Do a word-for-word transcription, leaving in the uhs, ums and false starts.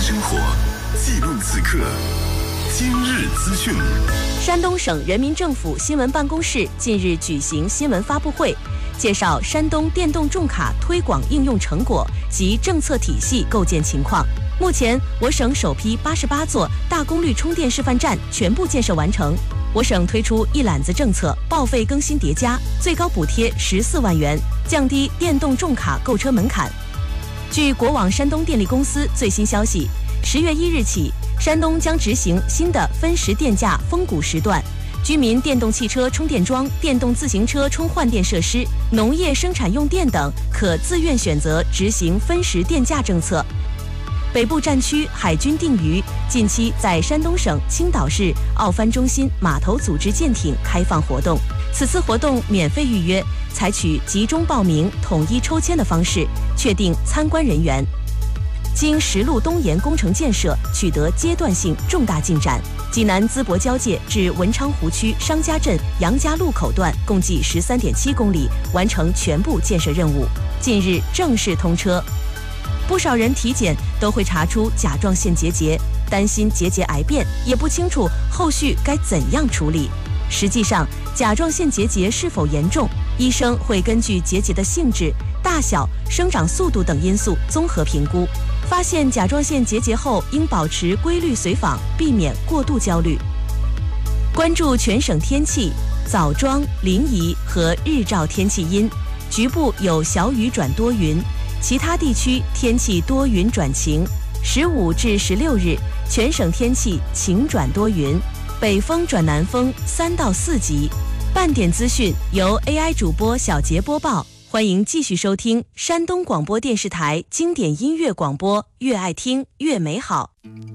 生活，记录此刻。今日资讯。 山东省人民政府新闻办公室近日举行新闻发布会，介绍山东电动重卡推广应用成果及政策体系构建情况。目前，我省首批八十八座大功率充电示范站全部建设完成。我省推出一揽子政策，报废更新叠加，最高补贴十四万元，降低电动重卡购车门槛。据国网山东电力公司最新消息，十月一日起，山东将执行新的分时电价峰谷时段，居民电动汽车充电桩、电动自行车充换电设施、农业生产用电等可自愿选择执行分时电价政策。北部战区海军定渔近期在山东省青岛市奥帆中心码头组织舰艇开放活动，此次活动免费预约，采取集中报名、统一抽签的方式确定参观人员。经石路东延工程建设取得阶段性重大进展，济南淄博交界至文昌湖区商家镇杨家路口段共计 十三点七公里，完成全部建设任务，近日正式通车。不少人体检都会查出甲状腺结节，担心结节癌变，也不清楚后续该怎样处理。实际上，甲状腺结节是否严重，医生会根据结节的性质、大小、生长速度等因素综合评估。发现甲状腺结节后，应保持规律随访，避免过度焦虑。关注全省天气，枣庄、临沂和日照天气阴，局部有小雨转多云。其他地区天气多云转晴，十五至十六日全省天气晴转多云，北风转南风三到四级。半点资讯由 A I 主播小杰播报，欢迎继续收听山东广播电视台经典音乐广播，越爱听越美好。